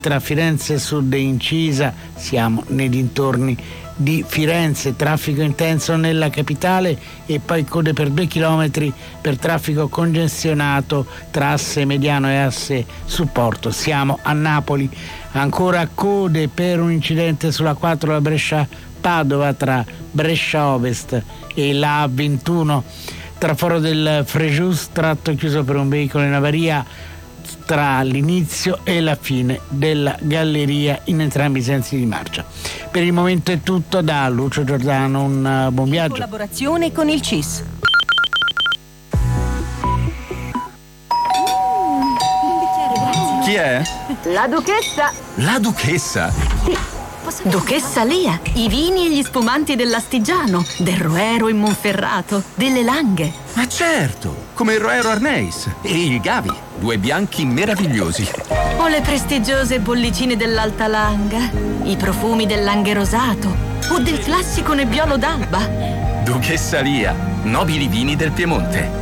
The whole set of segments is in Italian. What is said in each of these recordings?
Tra Firenze Sud e Incisa, siamo nei dintorni di Firenze, traffico intenso nella capitale e poi code per 2 chilometri per traffico congestionato tra asse mediano e asse supporto. Siamo a Napoli, ancora code per un incidente sulla 4 la Brescia-Padova tra Brescia Ovest e la A21, traforo del Frejus, tratto chiuso per un veicolo in avaria tra l'inizio e la fine della galleria in entrambi i sensi di marcia. Per il momento è tutto, da Lucio Giordano un buon viaggio. In collaborazione con il CIS. Chi è? La duchessa. La duchessa? Sì. Duchessa Lia, i vini e gli spumanti dell'Astigiano, del Roero in Monferrato, delle Langhe. Ma certo, come il Roero Arneis e il Gavi, 2 bianchi meravigliosi. O le prestigiose bollicine dell'Alta Langa, i profumi del Langhe Rosato o del classico Nebbiolo d'Alba. Duchessa Lia, nobili vini del Piemonte.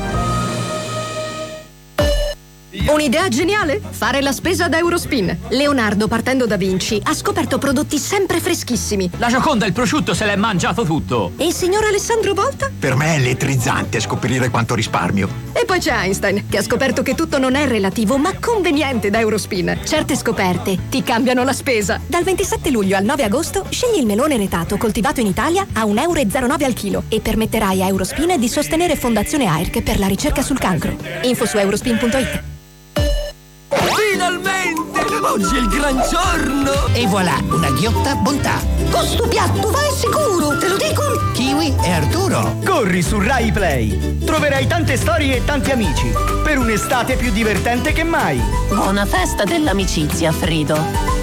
Un'idea geniale? Fare la spesa ad Eurospin. Leonardo, partendo da Vinci, ha scoperto prodotti sempre freschissimi. La Gioconda il prosciutto se l'è mangiato tutto. E il signor Alessandro Volta? Per me è elettrizzante scoprire quanto risparmio. E poi c'è Einstein, che ha scoperto che tutto non è relativo, ma conveniente da Eurospin. Certe scoperte ti cambiano la spesa. Dal 27 luglio al 9 agosto, scegli il melone retato coltivato in Italia a 1,09 euro al chilo e permetterai a Eurospin di sostenere Fondazione AIRC per la ricerca sul cancro. Info su eurospin.it. Finalmente! Oggi è il gran giorno! E voilà, una ghiotta bontà. Con sto piatto vai sicuro, te lo dico! Kiwi e Arturo. Corri su Rai Play. Troverai tante storie e tanti amici. Per un'estate più divertente che mai. Buona festa dell'amicizia, Frido.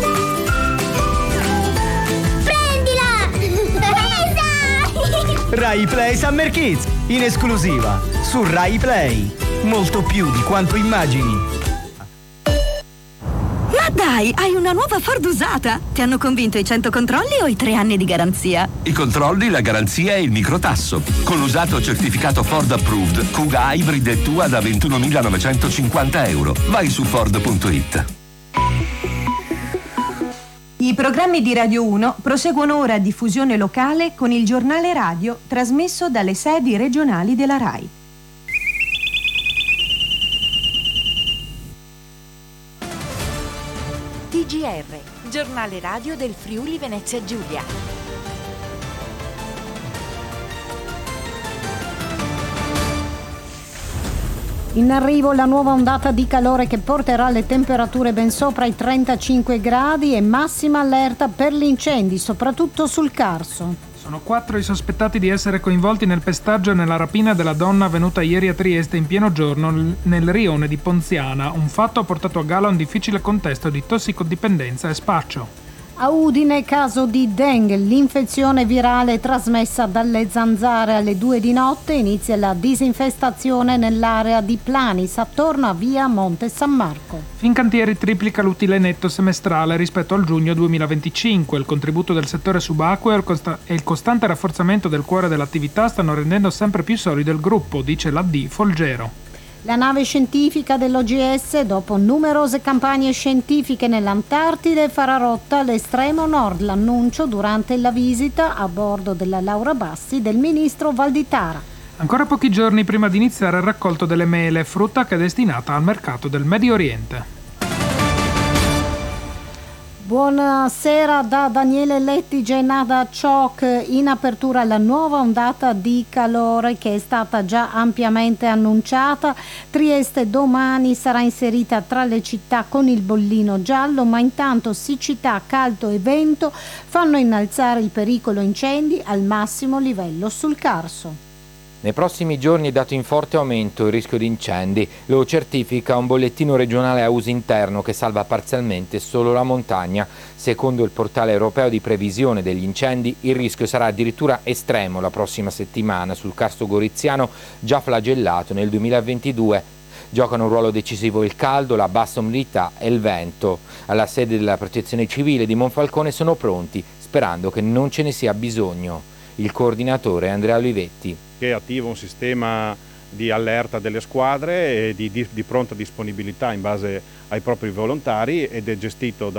Prendila! Presa! Rai Play Summer Kids, in esclusiva su Rai Play. Molto più di quanto immagini. Ma dai, hai una nuova Ford usata? Ti hanno convinto i 100 controlli o i 3 anni di garanzia? I controlli, la garanzia e il microtasso. Con l'usato certificato Ford Approved, Kuga Hybrid è tua da 21.950 euro. Vai su Ford.it. I programmi di Radio 1 proseguono ora a diffusione locale con il giornale radio trasmesso dalle sedi regionali della RAI. TGR, giornale radio del Friuli Venezia Giulia. In arrivo la nuova ondata di calore che porterà le temperature ben sopra i 35 gradi e massima allerta per gli incendi, soprattutto sul Carso. Sono 4 i sospettati di essere coinvolti nel pestaggio e nella rapina della donna avvenuta ieri a Trieste in pieno giorno nel rione di Ponziana. Un fatto ha portato a galla un difficile contesto di tossicodipendenza e spaccio. A Udine, caso di dengue, l'infezione virale trasmessa dalle zanzare. Alle 2 di notte inizia la disinfestazione nell'area di Planis, attorno a via Monte San Marco. Fincantieri triplica l'utile netto semestrale rispetto al giugno 2025. Il contributo del settore subacqueo e il costante rafforzamento del cuore dell'attività stanno rendendo sempre più solido il gruppo, dice l'AD Folgero. La nave scientifica dell'OGS, dopo numerose campagne scientifiche nell'Antartide, farà rotta all'estremo nord. L'annuncio durante la visita a bordo della Laura Bassi del ministro Valditara. Ancora pochi giorni prima di iniziare il raccolto delle mele, frutta che è destinata al mercato del Medio Oriente. Buonasera da Daniele Lettige e Nada Ciok. In apertura la nuova ondata di calore che è stata già ampiamente annunciata. Trieste domani sarà inserita tra le città con il bollino giallo, ma intanto siccità, caldo e vento fanno innalzare il pericolo incendi al massimo livello sul Carso. Nei prossimi giorni è dato in forte aumento il rischio di incendi, lo certifica un bollettino regionale a uso interno che salva parzialmente solo la montagna. Secondo il portale europeo di previsione degli incendi, il rischio sarà addirittura estremo la prossima settimana sul Carso Goriziano, già flagellato nel 2022. Giocano un ruolo decisivo il caldo, la bassa umidità e il vento. Alla sede della Protezione Civile di Monfalcone sono pronti, sperando che non ce ne sia bisogno. Il coordinatore Andrea Olivetti. Che attiva un sistema di allerta delle squadre e di pronta disponibilità in base ai propri volontari ed è gestito